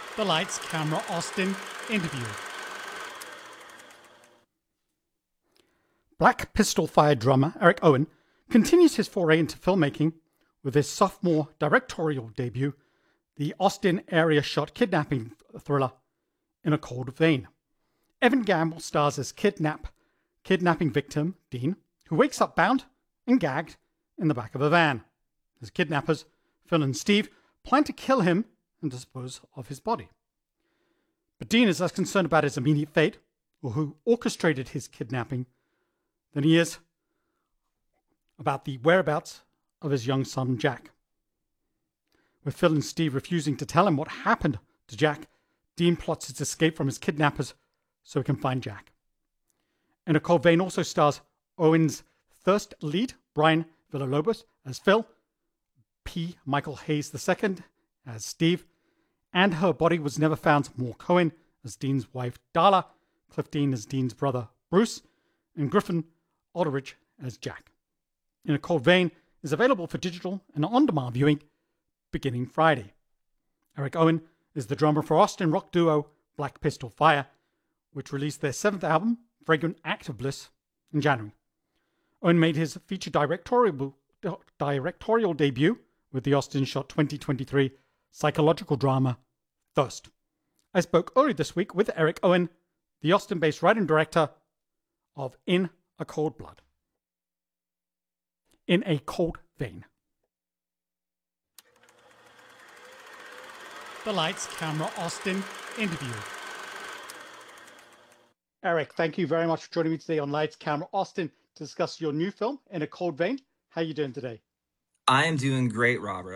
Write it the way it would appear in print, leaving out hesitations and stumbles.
The Lights, Camera, Austin interview. Black Pistol Fire drummer Eric Owen continues his foray into filmmaking with his sophomore directorial debut, the Austin area shot kidnapping thriller In a Cold Vein. Evan Gamble stars as kidnapping victim Dean, who wakes up bound and gagged in the back of a van. His kidnappers, Phil and Steve, plan to kill him and dispose of his body. But Dean is less concerned about his immediate fate, or who orchestrated his kidnapping, than he is about the whereabouts of his young son, Jack. With Phil and Steve refusing to tell him what happened to Jack, Dean plots his escape from his kidnappers so he can find Jack. In a Cold Vein also stars Owen's first lead, Brian Villalobos, as Phil, P. Michael Hayes II as Steve, and Her Body Was Never Found, Moore Cohen as Dean's wife, Darla, Cliff Dean as Dean's brother, Bruce, and Griffin Aldridge as Jack. In a Cold Vein is available for digital and on-demand viewing beginning Friday. Eric Owen is the drummer for Austin rock duo Black Pistol Fire, which released their 7th album, Fragrant Act of Bliss, in January. Owen made his feature directorial debut with the Austin Shot 2023 psychological drama Thirst. I spoke earlier this week with Eric Owen, the Austin-based writer and director of In a Cold Blood. In a Cold Vein. The Lights, Camera, Austin interview. Eric, thank you very much for joining me today on Lights, Camera, Austin to discuss your new film, In a Cold Vein. How are you doing today? I am doing great, Robert.